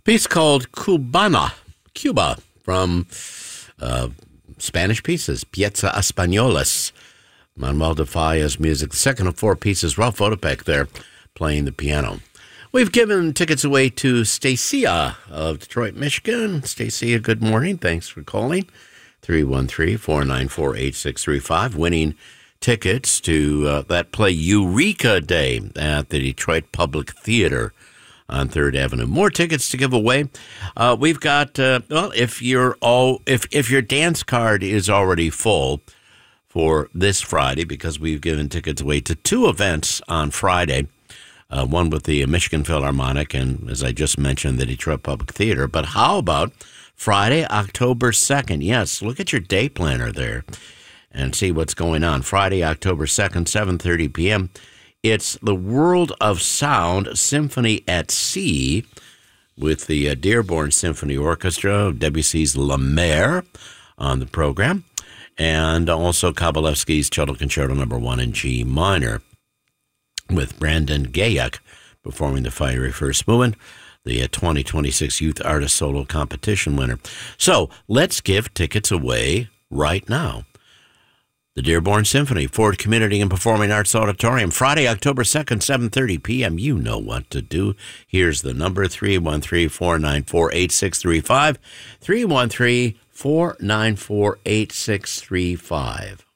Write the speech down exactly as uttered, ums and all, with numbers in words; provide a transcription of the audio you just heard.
Piece called Cubana, Cuba, from uh, Spanish pieces, Piezza Españolas. Manuel de Falla's music. The second of four pieces, Ralph Vodopek there playing the piano. We've given tickets away to Stacia of Detroit, Michigan. Stacia, good morning. Thanks for calling. three one three, four nine four, eight six three five. Winning tickets to uh, that play Eureka Day at the Detroit Public Theater on Third Avenue. More tickets to give away. Uh, we've got, uh, well, if you're all, if, if your dance card is already full for this Friday, because we've given tickets away to two events on Friday, uh, one with the Michigan Philharmonic and, as I just mentioned, the Detroit Public Theater. But how about Friday, October second? Yes, look at your day planner there and see what's going on. Friday, October second, seven thirty p.m., it's the World of Sound Symphony at Sea with the uh, Dearborn Symphony Orchestra, Debussy's La Mer on the program, and also Kabalevsky's Cello Concerto Number One in G minor, with Brandon Gayak performing the fiery first movement, the uh, twenty twenty-six Youth Artist Solo Competition winner. So let's give tickets away right now. The Dearborn Symphony, Ford Community and Performing Arts Auditorium, Friday, October second, seven thirty p.m. You know what to do. Here's the number, three one three, four nine four, eight six three five, three one three, four nine four, eight six three five.